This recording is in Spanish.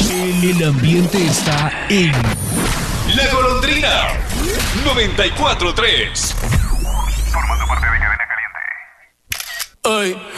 El ambiente está en La Golondrina 94.3. Formando parte de Cadena Caliente. Ay.